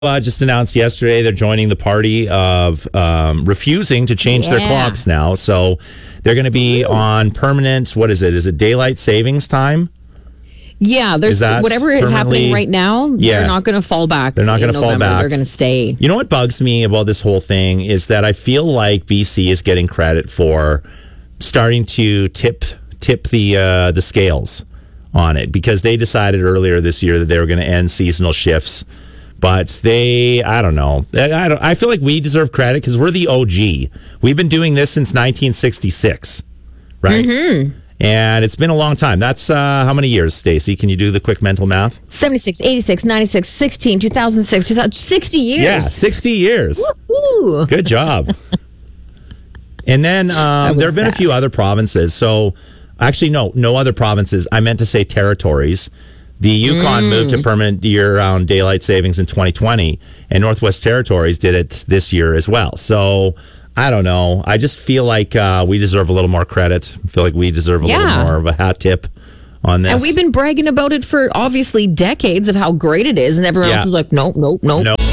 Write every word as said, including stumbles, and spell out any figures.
Uh, just announced yesterday they're joining the party of um, refusing to change Yeah. their clocks now. So they're going to be on permanent, what is it? Is it daylight savings time? Yeah, Is there's that whatever is happening permanently- right now. Yeah. They're not going to fall back. They're not in gonna fall November. back. They're going to stay. You know what bugs me about this whole thing is that I feel like B C is getting credit for starting to tip tip the uh, the scales on it because they decided earlier this year that they were going to end seasonal shifts. But they, I don't know. I, don't, I feel like we deserve credit because we're the O G. We've been doing this since nineteen sixty-six, right? Mm-hmm. And it's been a long time. That's uh, how many years, Stacey? Can you do the quick mental math? seventy-six, eighty-six, ninety-six, sixteen, two thousand six, two thousand, sixty years. Yeah, sixty years. Woo-hoo. Good job. And then um, was there have been a sad. few other provinces. So actually, no, no other provinces. I meant to say territories. The Yukon Mm. moved to permanent year-round daylight savings in twenty twenty, and Northwest Territories did it this year as well. So I don't know. I just feel like uh, we deserve a little more credit. I feel like we deserve a Yeah. little more of a hat tip on this. And we've been bragging about it for obviously decades of how great it is. And everyone Yeah. else was like, nope, nope, nope. No.